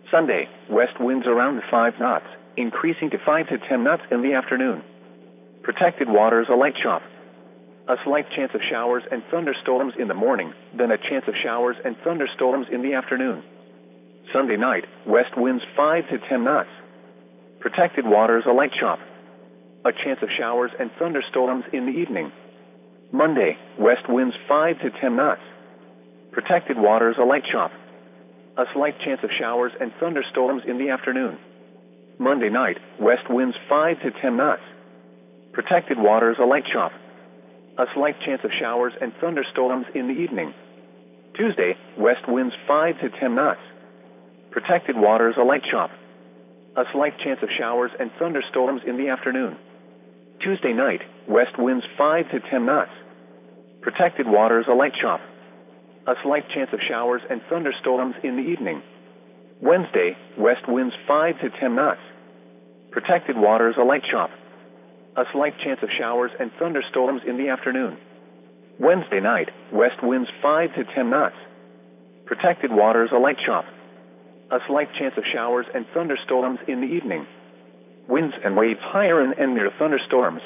Sunday, west winds around 5 knots, increasing to 5 to 10 knots in the afternoon. Protected waters, a light chop. A slight chance of showers and thunderstorms in the morning, then a chance of showers and thunderstorms in the afternoon. Sunday night, west winds 5 to 10 knots. Protected waters, a light chop. A chance of showers and thunderstorms in the evening. Monday, west winds 5 to 10 knots. Protected waters, a light chop. A slight chance of showers and thunderstorms in the afternoon. Monday night, west winds 5 to 10 knots. Protected waters, a light chop. A slight chance of showers and thunderstorms in the evening. Tuesday, west winds 5 to 10 knots. Protected waters, a light chop. A slight chance of showers and thunderstorms in the afternoon. Tuesday night, west winds 5 to 10 knots. Protected waters, a light chop. A slight chance of showers and thunderstorms in the evening. Wednesday, west winds 5 to 10 knots. Protected waters, a light chop. A slight chance of showers and thunderstorms in the afternoon. Wednesday night, west winds 5 to 10 knots. Protected waters, a light chop. A slight chance of showers and thunderstorms in the evening. Winds and waves higher and near thunderstorms.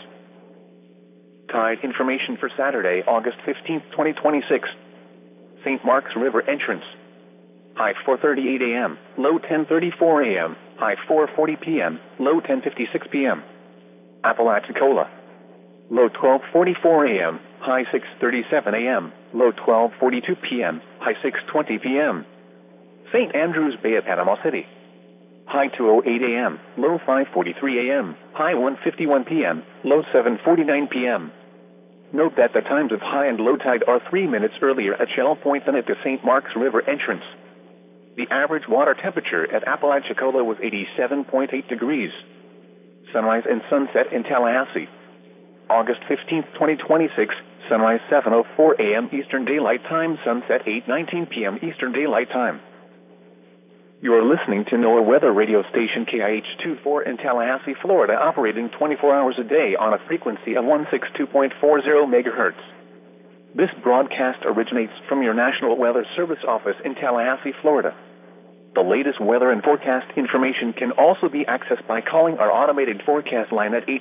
Tide information for Saturday, August 15, 2026. St. Mark's River entrance. High 4:38 a.m., low 10:34 a.m., high 4:40 p.m., low 10:56 p.m. Apalachicola. Low 12:44 a.m., high 6:37 a.m., low 12:42 p.m., high 6:20 p.m. St. Andrews Bay at Panama City. High 2:08 a.m., low 5:43 a.m., high 1:51 p.m., low 7:49 p.m. Note that the times of high and low tide are 3 minutes earlier at Shell Point than at the St. Mark's River entrance. The average water temperature at Apalachicola was 87.8 degrees. Sunrise and sunset in Tallahassee. August 15, 2026, sunrise 7:04 a.m. Eastern Daylight Time, sunset 8:19 p.m. Eastern Daylight Time. You are listening to NOAA weather radio station KIH-24 in Tallahassee, Florida, operating 24 hours a day on a frequency of 162.40 MHz. This broadcast originates from your National Weather Service office in Tallahassee, Florida. The latest weather and forecast information can also be accessed by calling our automated forecast line at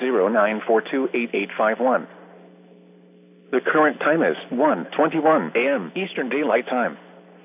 850-942-8851. The current time is 1:21 a.m. Eastern Daylight Time.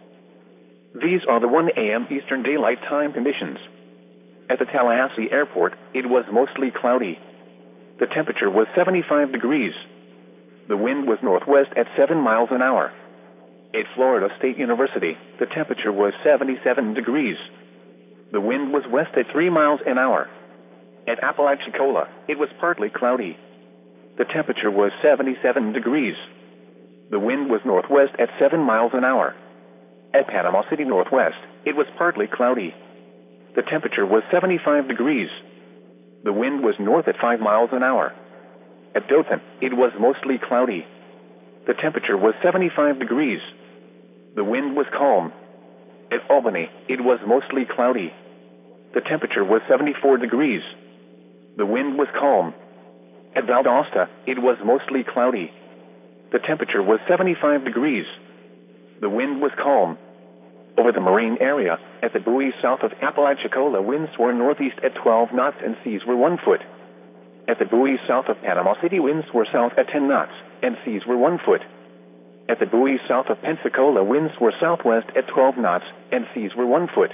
These are the 1 a.m. Eastern Daylight Time conditions. At the Tallahassee Airport, it was mostly cloudy. The temperature was 75 degrees. The wind was northwest at 7 miles an hour. At Florida State University, the temperature was 77 degrees. The wind was west at 3 miles an hour. At Apalachicola, it was partly cloudy. The temperature was 77 degrees. The wind was northwest at 7 miles an hour. At Panama City Northwest, it was partly cloudy. The temperature was 75 degrees. The wind was north at 5 miles an hour. At Dothan, it was mostly cloudy. The temperature was 75 degrees. The wind was calm. At Albany, it was mostly cloudy. The temperature was 74 degrees. The wind was calm. At Valdosta, it was mostly cloudy. The temperature was 75 degrees. The wind was calm. Over the marine area, at the buoys south of Apalachicola, winds were northeast at 12 knots and seas were 1 foot. At the buoys south of Panama City, winds were south at 10 knots and seas were 1 foot. At the buoys south of Pensacola, winds were southwest at 12 knots and seas were 1 foot.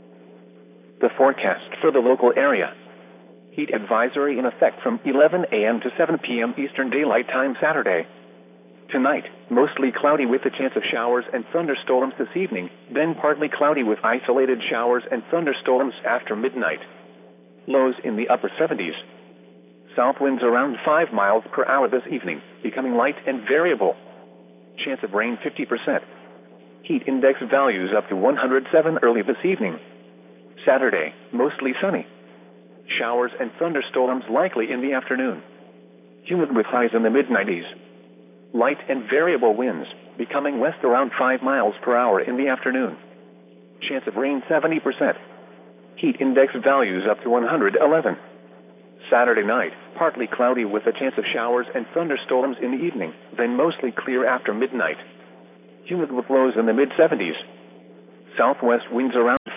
The forecast for the local area. Heat advisory in effect from 11 a.m. to 7 p.m. Eastern Daylight Time Saturday. Tonight, mostly cloudy with a chance of showers and thunderstorms this evening, then partly cloudy with isolated showers and thunderstorms after midnight. Lows in the upper 70s. South winds around 5 miles per hour this evening, becoming light and variable. Chance of rain 50%. Heat index values up to 107 early this evening. Saturday, mostly sunny. Showers and thunderstorms likely in the afternoon. Humid with highs in the mid-90s. Light and variable winds, becoming west around 5 miles per hour in the afternoon. Chance of rain 70%. Heat index values up to 111. Saturday night, partly cloudy with a chance of showers and thunderstorms in the evening, then mostly clear after midnight. Humid with lows in the mid-70s. Southwest winds around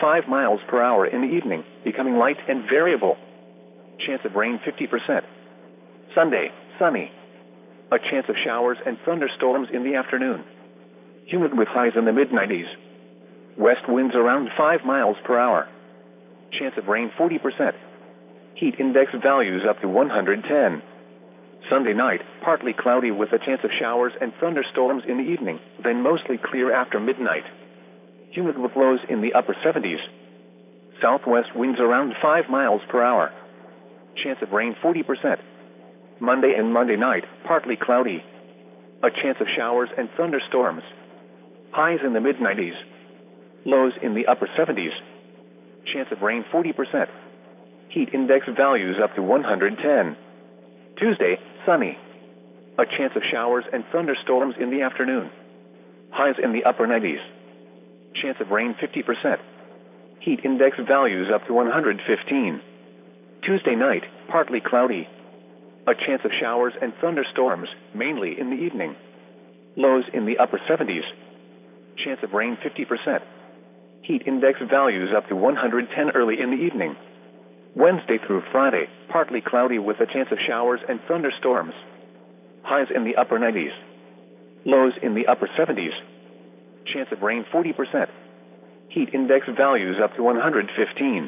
5 miles per hour in the evening, becoming light and variable. Chance of rain 50%. Sunday, sunny. A chance of showers and thunderstorms in the afternoon. Humid with highs in the mid-90s. West winds around 5 miles per hour. Chance of rain 40%. Heat index values up to 110. Sunday night, partly cloudy with a chance of showers and thunderstorms in the evening, then mostly clear after midnight. Humid with lows in the upper 70s. Southwest winds around 5 miles per hour. Chance of rain 40%. Monday and Monday night, partly cloudy. A chance of showers and thunderstorms. Highs in the mid-90s. Lows in the upper 70s. Chance of rain 40%. Heat index values up to 110. Tuesday, sunny. A chance of showers and thunderstorms in the afternoon. Highs in the upper 90s. Chance of rain 50%. Heat index values up to 115. Tuesday night, partly cloudy. A chance of showers and thunderstorms, mainly in the evening. Lows in the upper 70s. Chance of rain 50%. Heat index values up to 110 early in the evening. Wednesday through Friday, partly cloudy with a chance of showers and thunderstorms. Highs in the upper 90s. Lows in the upper 70s. Chance of rain 40%. Heat index values up to 115.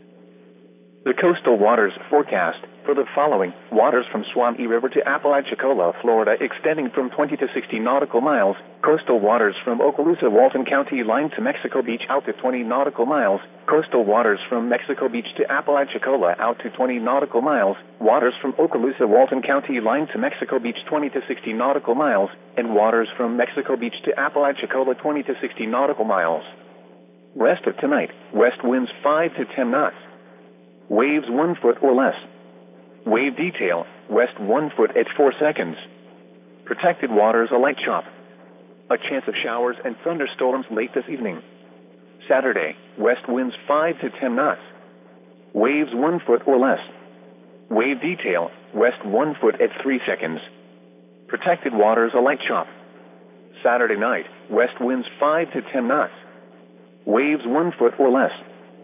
The coastal waters forecast for the following: waters from Suwannee River to Apalachicola, Florida, extending from 20 to 60 nautical miles. Coastal waters from Okaloosa, Walton County line to Mexico Beach out to 20 nautical miles. Coastal waters from Mexico Beach to Apalachicola out to 20 nautical miles. Waters from Okaloosa, Walton County line to Mexico Beach 20 to 60 nautical miles. And waters from Mexico Beach to Apalachicola 20 to 60 nautical miles. Rest of tonight, west winds 5 to 10 knots. Waves 1 foot or less. Wave detail, west 1 foot at 4 seconds. Protected waters a light chop. A chance of showers and thunderstorms late this evening. Saturday, west winds 5 to 10 knots. Waves 1 foot or less. Wave detail, west 1 foot at 3 seconds. Protected waters a light chop. Saturday night, west winds 5 to 10 knots. Waves 1 foot or less.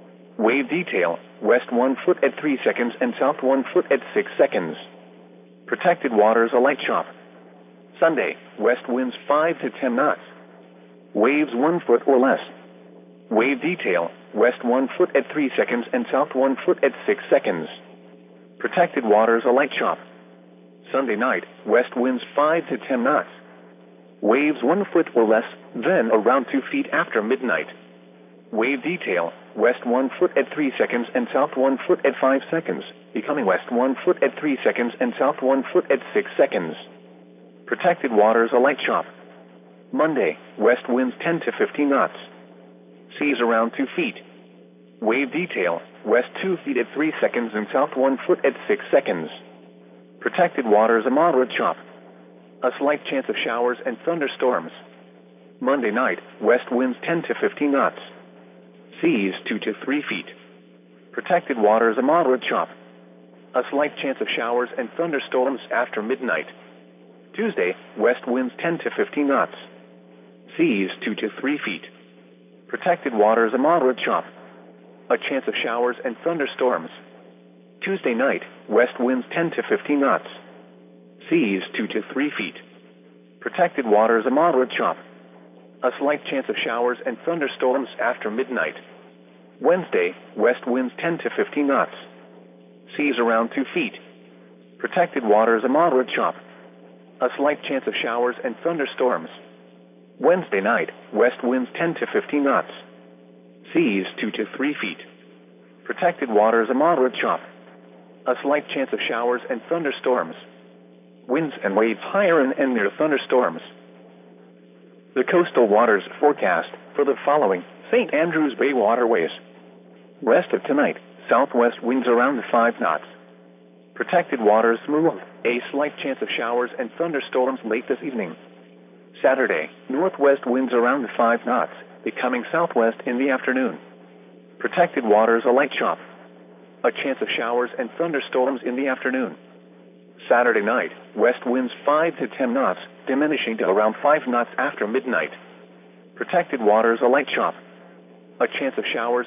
Wave detail, west 1 foot at 3 seconds and south 1 foot at 6 seconds. Protected waters a light chop. Sunday, west winds 5 to 10 knots. Waves 1 foot or less. Wave detail, west 1 foot at 3 seconds and south 1 foot at 6 seconds. Protected waters a light chop. Sunday night, west winds 5 to 10 knots. Waves 1 foot or less, then around 2 feet after midnight. Wave detail, west 1 foot at 3 seconds and south 1 foot at 5 seconds, becoming west 1 foot at 3 seconds and south 1 foot at 6 seconds. Protected waters a light chop. Monday, west winds 10 to 15 knots. Seas around 2 feet. Wave detail, west 2 feet at 3 seconds and south 1 foot at 6 seconds. Protected waters a moderate chop. A slight chance of showers and thunderstorms. Monday night, west winds 10 to 15 knots. Seas 2 to 3 feet. Protected waters a moderate chop. A slight chance of showers and thunderstorms after midnight. Tuesday, west winds 10 to 15 knots. Seas 2 to 3 feet. Protected waters a moderate chop. A chance of showers and thunderstorms. Tuesday night, west winds 10 to 15 knots. Seas 2 to 3 feet. Protected waters a moderate chop. A slight chance of showers and thunderstorms after midnight. Wednesday, west winds 10 to 15 knots. Seas around 2 feet. Protected waters a moderate chop. A slight chance of showers and thunderstorms. Wednesday night, west winds 10 to 15 knots. Seas 2 to 3 feet. Protected waters a moderate chop. A slight chance of showers and thunderstorms. Winds and waves higher and near thunderstorms. The coastal waters forecast for the following: St. Andrews Bay waterways. Rest of tonight, southwest winds around 5 knots. Protected waters smooth. A slight chance of showers and thunderstorms late this evening. Saturday, northwest winds around 5 knots, becoming southwest in the afternoon. Protected waters a light chop. A chance of showers and thunderstorms in the afternoon. Saturday night, west winds 5 to 10 knots, diminishing to around 5 knots after midnight. Protected waters a light chop. A chance of showers